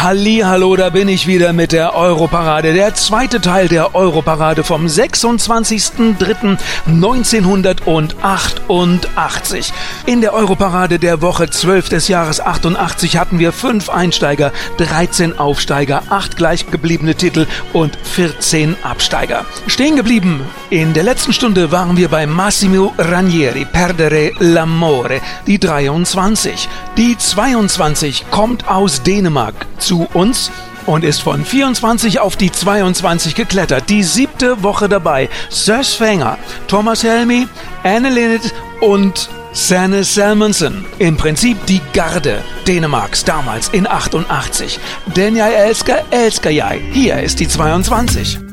Hallihallo, da bin ich wieder mit der Europarade. Der zweite Teil der Europarade vom 26.03.1988. In der Europarade der Woche 12 des Jahres 88 hatten wir 5 Einsteiger, 13 Aufsteiger, 8 gleichgebliebene Titel und 14 Absteiger. Stehen geblieben in der letzten Stunde waren wir bei Massimo Ranieri, Perdere l'amore, die 23. Die 22 kommt aus Dänemark zu uns und ist von 24 auf die 22 geklettert. Die 7. Woche dabei. Søs Fenger, Thomas Helmi, Anne Linnet und Sanne Salmonsen. Im Prinzip die Garde Dänemarks damals in 88. Den jeg elsker, elsker jeg. Hier ist die 22.